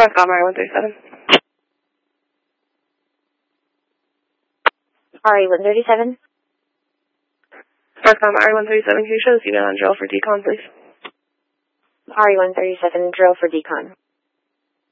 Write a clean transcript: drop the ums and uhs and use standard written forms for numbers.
Broadcom RE-137. RE-137? Broadcom RE-137, can you show the female on drill for decon, please? RE-137, drill for decon.